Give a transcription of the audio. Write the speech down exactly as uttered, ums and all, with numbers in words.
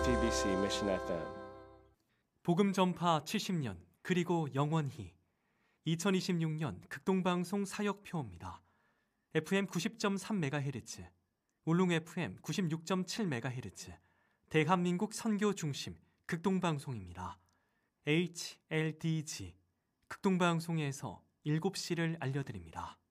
제이티비씨 Mission 에프엠. 복음 전파 칠십 년 그리고 영원히 이천이십육 년 극동방송 사역표입니다. 에프엠 구십 점 삼 메가헤르츠, 울릉 에프엠 구십육 점 칠 메가헤르츠, 대한민국 선교 중심 극동방송입니다. 에이치엘디지 극동방송에서 일곱 시를 알려드립니다.